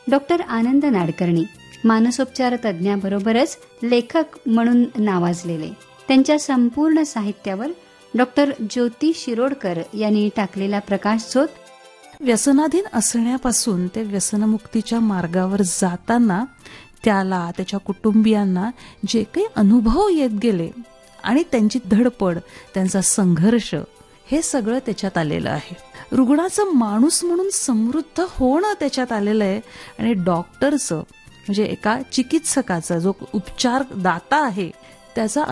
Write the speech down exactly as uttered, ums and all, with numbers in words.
Doctor Anand Nadkarni मानसोपचार तज्ज्ञाबरोबरच लेखक म्हणून नावाजलेले. त्यांच्या संपूर्ण साहित्यावर डॉक्टर ज्योती शिरोडकर यांनी टाकलेला प्रकाशझोत. व्यसनाधीन असण्यापासून ते व्यसनमुक्तीच्या मार्गावर जाताना त्याला, त्याच्या कुटुंबियांना जे काही अनुभव येत गेले आणि त्यांची धडपड, त्यांचा संघर्ष, हे सगळं त्याच्यात आलेलं आहे. रुग्णाचं माणूस म्हणून समृद्ध होणं त्याच्यात आलेलं आहे. आणि डॉक्टरचं म्हणजे एका चिकित्सकाचा जो उपचार दाता आहे त्याचा